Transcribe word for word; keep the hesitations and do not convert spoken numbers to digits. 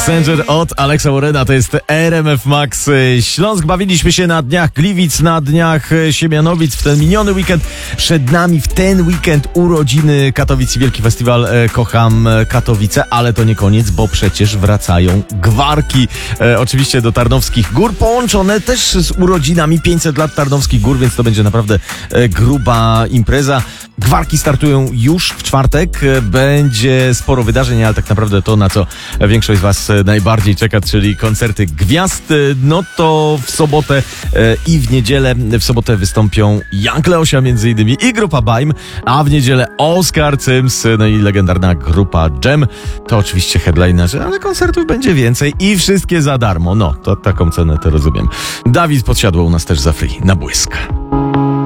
Passenger od Alexa Warrena, to jest R M F Max Śląsk. Bawiliśmy się na dniach Gliwic, na dniach Siemianowic w ten miniony weekend. Przed nami w ten weekend urodziny Katowic i wielki festiwal Kocham Katowice, ale to nie koniec, bo przecież wracają gwarki. E, oczywiście do Tarnowskich Gór, połączone też z urodzinami pięćset lat Tarnowskich Gór, więc to będzie naprawdę e, gruba impreza. Gwarki startują już w czwartek. Będzie sporo wydarzeń, ale tak naprawdę to, na co większość z was najbardziej czeka, czyli koncerty gwiazd, no to w sobotę i w niedzielę. W sobotę wystąpią Young Leosia między innymi i grupa Baim, a w niedzielę Oskar Cyms, no i legendarna grupa Dżem. To oczywiście headlinerzy, ale koncertów będzie więcej i wszystkie za darmo. No, to taką cenę to rozumiem. Dawid Podsiadło u nas też za free, na błysk.